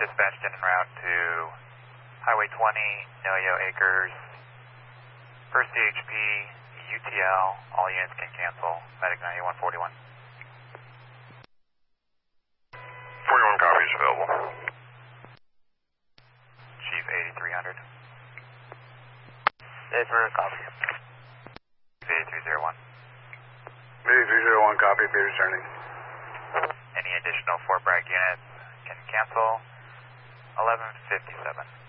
dispatched in en route to Highway 20, Noyo Acres. First CHP, UTL, all units can cancel. Medic 9141. 41 copies available. Chief 8300. 8300 copy. 8301. 8301 copy, be returning. Any additional Fort Bragg units can cancel. 1157.